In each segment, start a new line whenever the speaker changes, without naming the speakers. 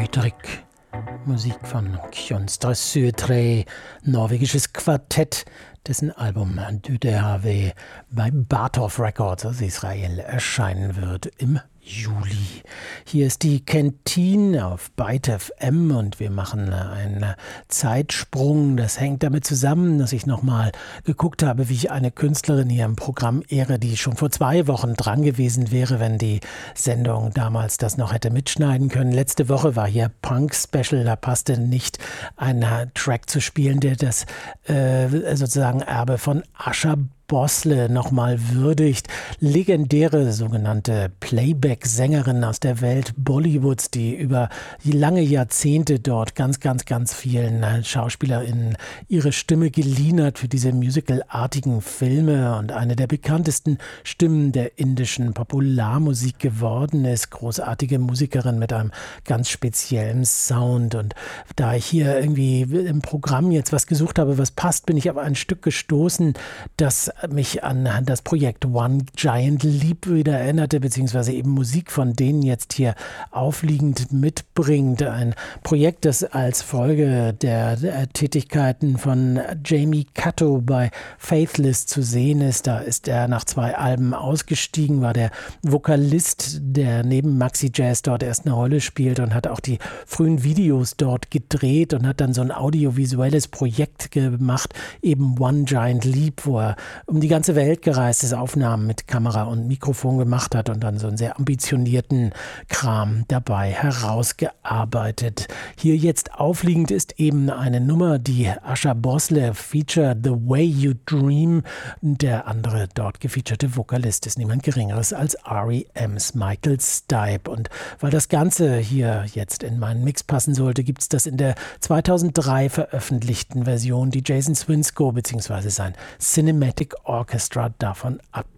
Frøydrik. Musik von Kjønstre Søtre, norwegisches Quartett, dessen Album Dødehavet bei Bartov Records aus Israel erscheinen wird im Juli. Hier ist die Kentin auf Byte FM und wir machen einen Zeitsprung. Das hängt damit zusammen, dass ich nochmal geguckt habe, wie ich eine Künstlerin hier im Programm ehre, die schon vor 2 Wochen dran gewesen wäre, wenn die Sendung damals das noch hätte mitschneiden können. Letzte Woche war hier Punk Special, da passte nicht ein Track zu spielen, der das sozusagen Erbe von Asher Bosle nochmal würdigt. Legendäre sogenannte Playback-Sängerin aus der Welt Bollywoods, die über lange Jahrzehnte dort ganz vielen SchauspielerInnen ihre Stimme geliehen hat für diese musicalartigen Filme und eine der bekanntesten Stimmen der indischen Popularmusik geworden ist. Großartige Musikerin mit einem ganz speziellen Sound. Und da ich hier irgendwie im Programm jetzt was gesucht habe, was passt, bin ich auf ein Stück gestoßen, das mich an das Projekt One Giant Leap wieder erinnerte, beziehungsweise eben Musik von denen jetzt hier aufliegend mitbringt. Ein Projekt, das als Folge der Tätigkeiten von Jamie Cutto bei Faithless zu sehen ist. Da ist er nach 2 Alben ausgestiegen, war der Vokalist, der neben Maxi Jazz dort erst eine Rolle spielt und hat auch die frühen Videos dort gedreht und hat dann so ein audiovisuelles Projekt gemacht, eben One Giant Leap, wo er um die ganze Welt gereist ist, Aufnahmen mit Kamera und Mikrofon gemacht hat und dann so einen sehr ambitionierten Kram dabei herausgearbeitet. Hier jetzt aufliegend ist eben eine Nummer, die Asher Bosle feature, The Way You Dream. Der andere dort gefeaturete Vokalist ist niemand Geringeres als R.E.M's Michael Stipe. Und weil das Ganze hier jetzt in meinen Mix passen sollte, gibt es das in der 2003 veröffentlichten Version, die Jason Swinsko bzw. sein Cinematic Orchestra davon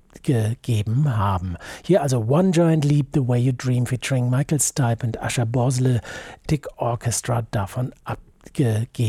abgegeben haben. Hier also One Giant Leap, The Way You Dream featuring Michael Stipe und Asher Bosle, Dick Orchestra davon abgegeben.